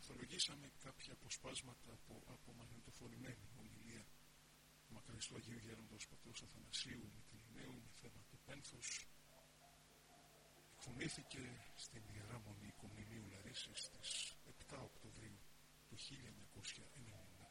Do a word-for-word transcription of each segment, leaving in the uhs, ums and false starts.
ορθολογήσαμε κάποια αποσπάσματα από, από μαγνητοφορημένη ομιλία του μακαριστού Αγίου Γέροντος πατρός Αθανασίου Μυτιληναίου με θέμα το πένθος. Εκφωνήθηκε στην Ιερά Μονή Οικομνημίου Λαρίσσης στις επτά Οκτωβρίου του χίλια εννιακόσια ενενήντα.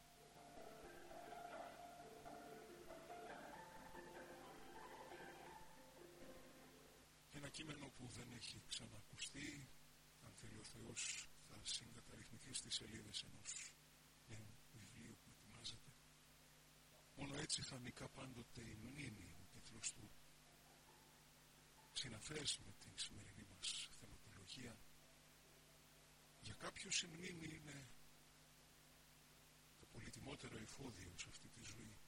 Ένα κείμενο που δεν έχει ξανακουστεί, αν θέλει ο Θεός θα συγκαταρρυθμιστεί στις σελίδες ενός νέου βιβλίου που ετοιμάζεται. Μόνο έτσι θα νικά πάντοτε η μνήμη, ο τίτλος του, συναφές με την σημερινή μας θεματολογία. Για κάποιους η μνήμη είναι το πολυτιμότερο εφόδιο σε αυτή τη ζωή.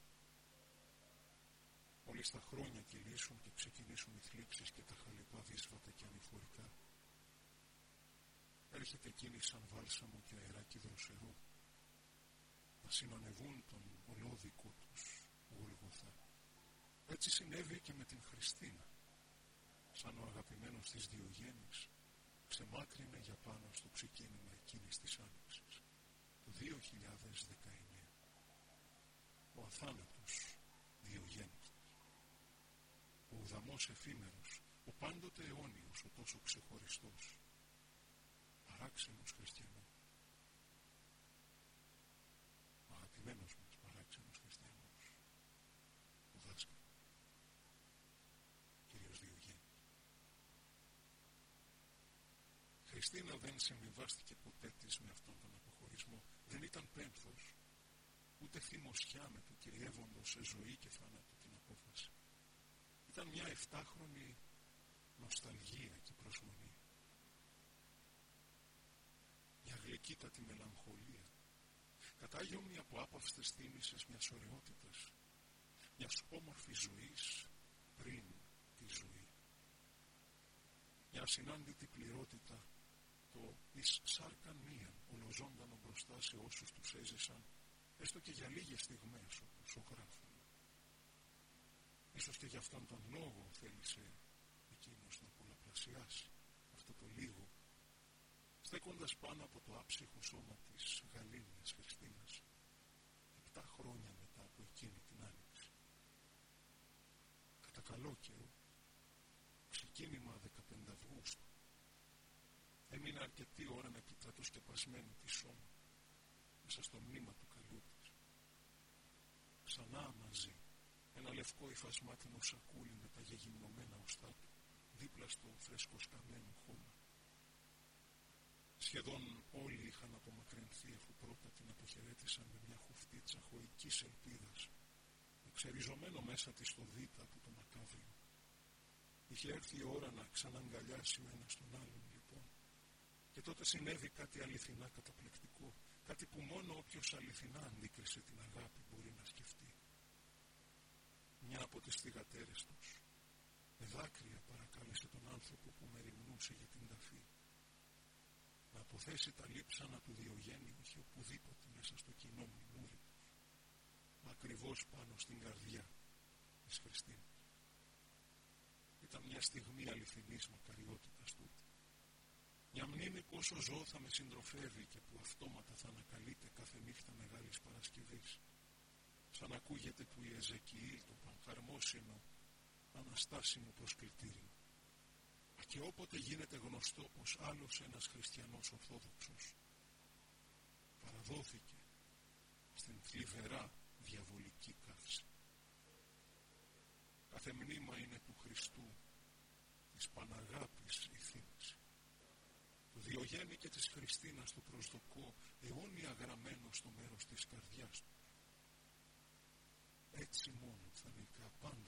Μόλις τα χρόνια κυλήσουν και ξεκινήσουν οι θλίψεις και τα χαλεπά δύσβατα και ανηφορικά, έρχεται εκείνη σαν βάλσαμο και αεράκι δροσερό να συνανεβούν τον ολόδικο τους Γολγοθά. Έτσι συνέβη και με την Χριστίνα, σαν ο αγαπημένος της Διογέννης ξεμάκρυνε για πάνω στο ξεκίνημα εκείνης της άνοιξης το δύο χιλιάδες δεκαεννιά. Ο αθάνατος Διογέννης, ο ουδαμός εφήμερος, ο πάντοτε αιώνιος, ο τόσο ξεχωριστός, παράξενος χριστιανός, ο αγαπημένος μας παράξενος χριστιανός, ο δάσκαλος, κύριος Διογέννης. Χριστίνα δεν συμβιβάστηκε ποτέ της με αυτόν τον αποχωρισμό. Δεν ήταν πένθος, ούτε θυμοσιά με του κυριεύοντος σε ζωή και θάνατο την απόφαση. Ήταν μια εφτάχρονη νοσταλγία και προσμονή. Μια γλυκύτατη μελαγχολία, κατάγιομη από άπαυστες θύμησες μιας ωραιότητας, μιας όμορφης ζωής πριν τη ζωή. Μια ασυνάντητη πληρότητα, το εις σάρκαν μίαν ολοζώντανο μπροστά σε όσους τους έζησαν, έστω και για λίγες στιγμές όπως ο γράφουν. Ίσως και για αυτόν τον λόγο θέλησε εκείνος να πολλαπλασιάσει αυτό το λίγο, στέκοντας πάνω από το άψυχο σώμα της γαλήνιας Χριστίνας, επτά χρόνια μετά από εκείνη την άνοιξη. Κατά καλό καιρό, ξεκίνημα δεκαπέντε Αυγούστου, έμεινε αρκετή ώρα να κοιτά το σκεπασμένο της σώμα, μέσα στο μνήμα του καλού της. Ξανά μαζί, ένα λευκό υφασμάτινο σακούλι με τα γεγυμνωμένα οστά του, δίπλα στο φρέσκο-σκαμμένο χώμα. Σχεδόν όλοι είχαν απομακρυνθεί αφού πρώτα την αποχαιρέτησαν με μια χουφτίτσα χωικής ελπίδας, εξεριζωμένο μέσα της το δίτα από το μακάβριο. Είχε έρθει η ώρα να ξαναγκαλιάσει ο ένας τον άλλον, λοιπόν. Και τότε συνέβη κάτι αληθινά καταπληκτικό, κάτι που μόνο όποιος αληθινά αντίκρισε την αγάπη μπορεί να σκεφτεί. Μια από τις θυγατέρες τους, με δάκρυα παρακάλεσε τον άνθρωπο που μεριμνούσε για την ταφή να αποθέσει τα λείψανα του Διογέννη όχι οπουδήποτε μέσα στο κοινό μνημούρι τους, μα ακριβώς πάνω στην καρδιά της Χριστίνας. Ήταν μια στιγμή αληθινής μακαριότητας τούτη. Μια μνήμη που όσο ζω θα με συντροφεύει και που αυτόματα θα ανακαλείται κάθε νύχτα Μεγάλης Παρασκευής, σαν ακούγεται του Ιεζεκιήλ το πανχαρμόσυνο αναστάσιμο προσκλητήριο. Και όποτε γίνεται γνωστό πως άλλος ένας χριστιανός ορθόδοξος παραδόθηκε στην θλιβερά διαβολική καύση. Κάθε μνήμα είναι του Χριστού, της Παναγάπης η θύμηση. Του Διογέννη και της Χριστίνας το προσδοκώ αιώνια γραμμένο στο μέρος της καρδιάς τους. Έτσι μόνο θα νικά πάντα